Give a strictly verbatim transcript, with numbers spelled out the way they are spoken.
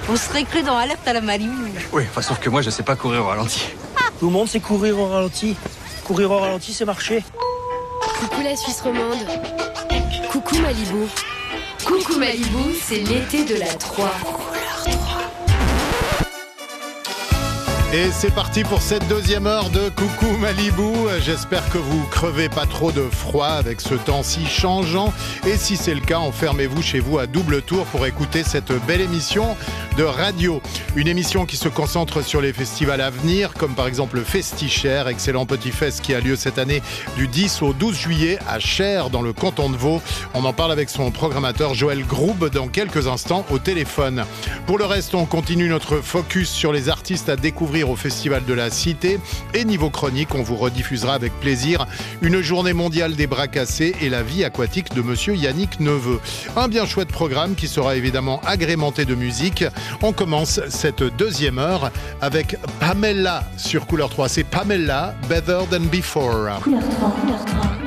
On serait cru dans Alerte à la Malibu. Oui, enfin, sauf que moi, je sais pas courir au ralenti. Tout le monde sait courir au ralenti. Courir au ralenti, c'est marcher. Coucou la Suisse romande. Coucou Malibu. Coucou Malibu, c'est l'été de la trois. Et c'est parti pour cette deuxième heure de Coucou Malibu. J'espère que vous crevez pas trop de froid avec ce temps si changeant. Et si c'est le cas, enfermez-vous chez vous à double tour pour écouter cette belle émission de radio. Une émission qui se concentre sur les festivals à venir, comme par exemple le Festi-Cher, excellent petit fest qui a lieu cette année du dix au douze juillet à Cher, dans le canton de Vaud. On en parle avec son programmateur Joël Groub dans quelques instants au téléphone. Pour le reste, on continue notre focus sur les artistes à découvrir au Festival de la Cité. Et niveau chronique, on vous rediffusera avec plaisir une journée mondiale des bras cassés et la vie aquatique de monsieur Yannick Neveu. Un bien chouette programme qui sera évidemment agrémenté de musique. On commence cette deuxième heure avec Pamela sur Couleur trois. C'est Pamela, Better Than Before. Couleur trois, Couleur trois.